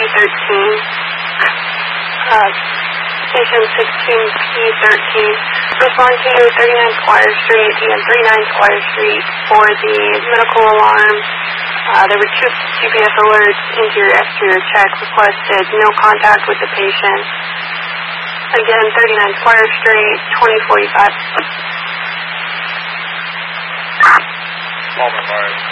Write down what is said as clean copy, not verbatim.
Station 16P13. Respond to 39 Squire Street and 39 Squire Street for the medical alarm. There were 2 GPS alerts, interior exterior check requested, no contact with the patient. Again, 39 Squire Street, 2045. Moment, Mars.